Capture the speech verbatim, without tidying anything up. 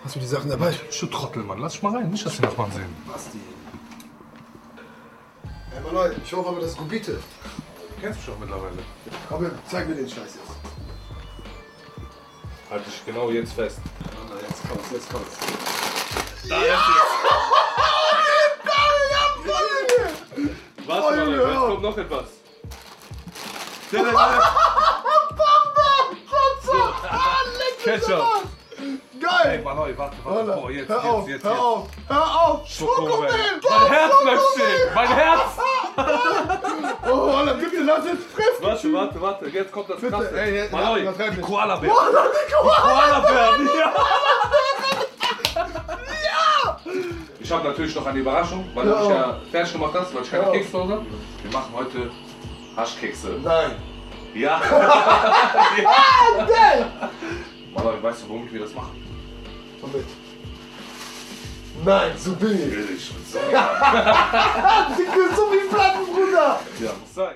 Hast du die Sachen dabei? Du Trottel, Mann. Lass dich mal rein. Nicht, dass die Nachbarn sehen. Basti. Ey, Mann, ich hoffe aber, das ist Gubite. Du kennst mich doch mittlerweile. Komm her, zeig mir den Scheiß jetzt. Halt dich genau jetzt fest. Na, jetzt kommt's, jetzt kommt's. Da ist es. Warte mal, jetzt kommt noch etwas. Ketchup. Geil! Ey, Mann, warte, warte. Boah, jetzt, hör jetzt, auf, jetzt, hör jetzt. auf, hör auf! Schokomel. Schokomel! Mein Herz bleibt stehen. Mein Herz. Oh, Alter, bitte lass jetzt frisch! Warte, warte, warte. Jetzt kommt das Bitte, Krasse. ey, ey, Malloy, übertreib die nicht. Koala-Bär. Koala, die Koala! Koala-Bär, ja! Ich habe natürlich noch eine Überraschung, weil du mich ja fertig gemacht hast, weil ich keine Kekse habe. Wir machen heute Haschkekse. Nein! Ja! Ah, geil! Malloy, weißt du, womit wir das machen? Womit? Nein, so billig! Billig. So. Du kriegst so viel Platten, Bruder! Ja, muss sein.